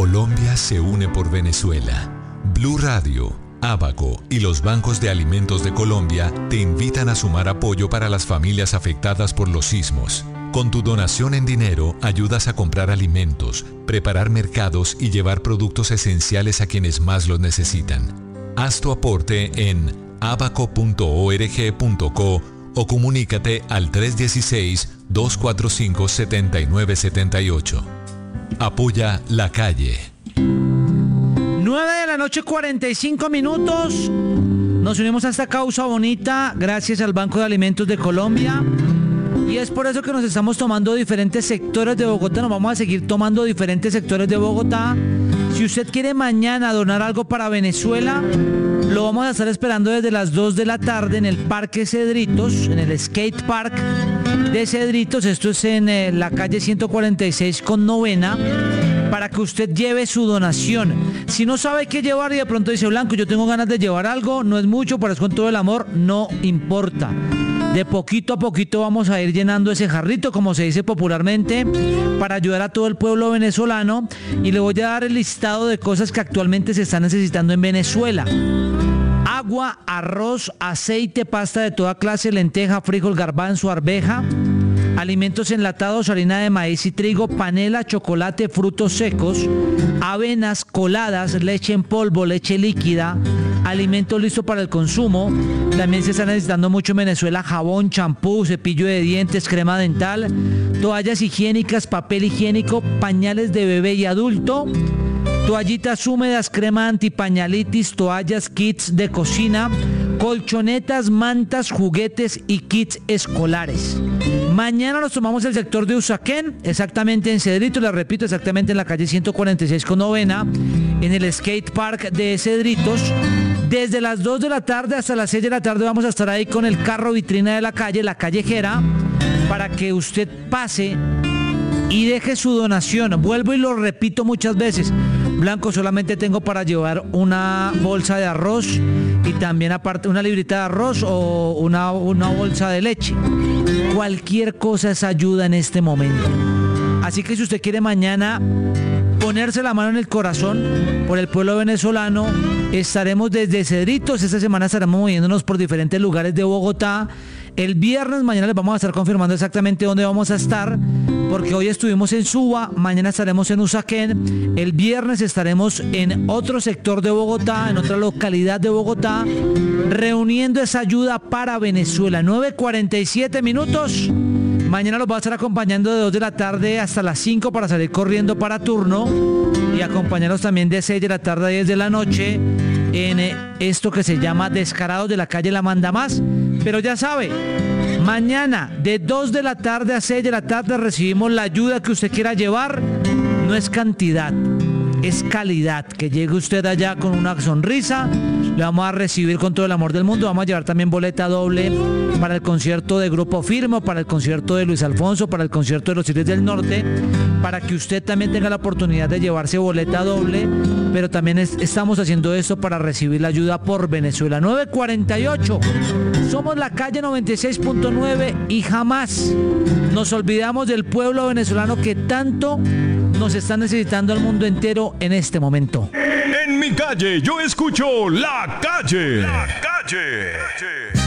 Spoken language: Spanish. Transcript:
Colombia se une por Venezuela. Blue Radio, Abaco y los bancos de alimentos de Colombia te invitan a sumar apoyo para las familias afectadas por los sismos. Con tu donación en dinero ayudas a comprar alimentos, preparar mercados y llevar productos esenciales a quienes más los necesitan. Haz tu aporte en abaco.org.co o comunícate al 316-245-7978. Apoya La Calle. 9:45 a.m. Nos unimos a esta causa bonita gracias al Banco de Alimentos de Colombia. Y es por eso que nos estamos tomando diferentes sectores de Bogotá. Nos vamos a seguir tomando diferentes sectores de Bogotá. Si usted quiere mañana donar algo para Venezuela, lo vamos a estar esperando desde las 2 de la tarde en el Parque Cedritos, en el Skate Park de Cedritos. Esto es en la calle 146 con Novena, para que usted lleve su donación. Si no sabe qué llevar y de pronto dice, Blanco, yo tengo ganas de llevar algo, no es mucho, pero es con todo el amor, no importa. De poquito a poquito vamos a ir llenando ese jarrito, como se dice popularmente, para ayudar a todo el pueblo venezolano. Y le voy a dar el listado de cosas que actualmente se están necesitando en Venezuela: agua, arroz, aceite, pasta de toda clase, lenteja, frijol, garbanzo, arveja, alimentos enlatados, harina de maíz y trigo, panela, chocolate, frutos secos, avenas, coladas, leche en polvo, leche líquida, alimentos listos para el consumo. También se está necesitando mucho en Venezuela: jabón, champú, cepillo de dientes, crema dental, toallas higiénicas, papel higiénico, pañales de bebé y adulto, toallitas húmedas, crema antipañalitis, toallas, kits de cocina, colchonetas, mantas, juguetes y kits escolares. Mañana nos tomamos el sector de Usaquén, exactamente en Cedritos, les repito, exactamente en la calle 146 con Novena, en el Skate Park de Cedritos. Desde las 2 de la tarde hasta las 6 de la tarde vamos a estar ahí con el carro vitrina de la calle, La Callejera, para que usted pase y deje su donación. Vuelvo y lo repito muchas veces: Blanco, solamente tengo para llevar una bolsa de arroz y también aparte una librita de arroz o una bolsa de leche. Cualquier cosa es ayuda en este momento. Así que si usted quiere mañana ponerse la mano en el corazón por el pueblo venezolano, estaremos desde Cedritos. Esta semana estaremos moviéndonos por diferentes lugares de Bogotá. El viernes, mañana les vamos a estar confirmando exactamente dónde vamos a estar, porque hoy estuvimos en Suba, mañana estaremos en Usaquén, el viernes estaremos en otro sector de Bogotá, en otra localidad de Bogotá, reuniendo esa ayuda para Venezuela. 9:47 a.m. Mañana los voy a estar acompañando de 2 de la tarde hasta las 5 para salir corriendo para turno, y acompañarlos también de 6 de la tarde a 10 de la noche en esto que se llama Descarados de la calle La Manda Más. Pero ya sabe, mañana de 2 de la tarde a 6 de la tarde recibimos la ayuda que usted quiera llevar. No es cantidad, es calidad. Que llegue usted allá con una sonrisa, le vamos a recibir con todo el amor del mundo. Vamos a llevar también boleta doble para el concierto de Grupo Firme, para el concierto de Luis Alfonso, para el concierto de los Tigres del Norte, para que usted también tenga la oportunidad de llevarse boleta doble. Pero también estamos haciendo esto para recibir la ayuda por Venezuela. 9:48. Somos La Calle 96.9 y jamás nos olvidamos del pueblo venezolano que tanto nos está necesitando al mundo entero en este momento. En mi calle yo escucho La Calle. La Calle.